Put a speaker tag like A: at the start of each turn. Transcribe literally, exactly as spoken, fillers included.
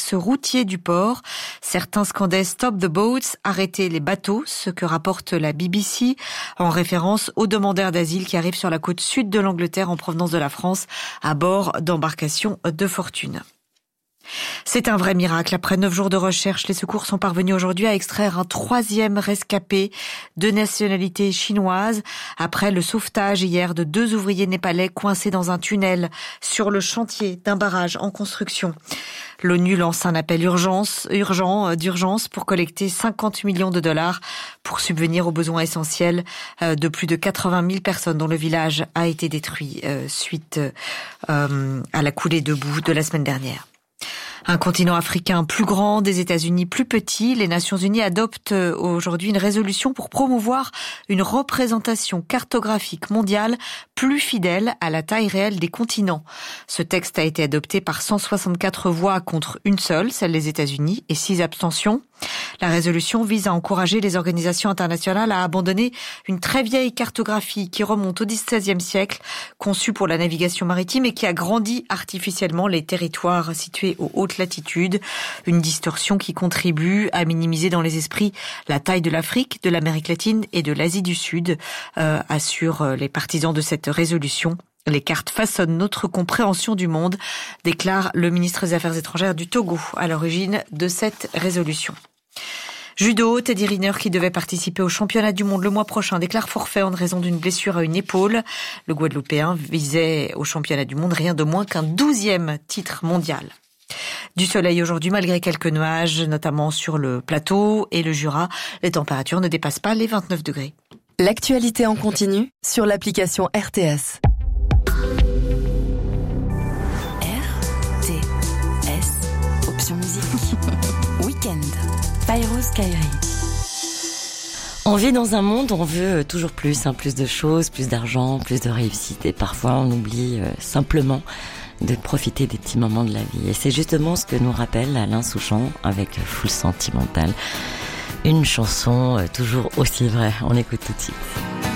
A: l'axe routier du port. Certains scandaient « Stop the boats », arrêtez les bateaux, ce que rapporte la B B C, en référence aux demandeurs d'asile qui arrivent sur la côte sud de l'Angleterre en provenance de la France à bord d'embarcations de fortune. C'est un vrai miracle. Après neuf jours de recherche, les secours sont parvenus aujourd'hui à extraire un troisième rescapé de nationalité chinoise après le sauvetage hier de deux ouvriers népalais coincés dans un tunnel sur le chantier d'un barrage en construction. L'ONU lance un appel urgence, urgent, d'urgence pour collecter cinquante millions de dollars pour subvenir aux besoins essentiels de plus de quatre-vingt mille personnes dont le village a été détruit suite à la coulée de boue de la semaine dernière. Un continent africain plus grand, des États-Unis plus petit, les Nations Unies adoptent aujourd'hui une résolution pour promouvoir une représentation cartographique mondiale plus fidèle à la taille réelle des continents. Ce texte a été adopté par cent soixante-quatre voix contre une seule, celle des États-Unis, et six abstentions. La résolution vise à encourager les organisations internationales à abandonner une très vieille cartographie qui remonte au seizième siècle, conçue pour la navigation maritime et qui a grandi artificiellement les territoires situés aux hautes latitudes. Une distorsion qui contribue à minimiser dans les esprits la taille de l'Afrique, de l'Amérique latine et de l'Asie du Sud, euh, assurent les partisans de cette résolution. Les cartes façonnent notre compréhension du monde, déclare le ministre des Affaires étrangères du Togo à l'origine de cette résolution. Judo, Teddy Riner, qui devait participer au championnat du monde le mois prochain, déclare forfait en raison d'une blessure à une épaule. Le Guadeloupéen visait au championnat du monde rien de moins qu'un douzième titre mondial. Du soleil aujourd'hui malgré quelques nuages, notamment sur le plateau et le Jura. Les températures ne dépassent pas les vingt-neuf degrés.
B: L'actualité en continu sur l'application R T S.
C: R T S, option musique. Week-end. Pyros Kairi.
D: On vit dans un monde où on veut toujours plus, hein, plus de choses, plus d'argent, plus de réussite. Et parfois, on oublie euh, simplement de profiter des petits moments de la vie. Et c'est justement ce que nous rappelle Alain Souchon avec Full Sentimental. Une chanson euh, toujours aussi vraie. On écoute tout de suite.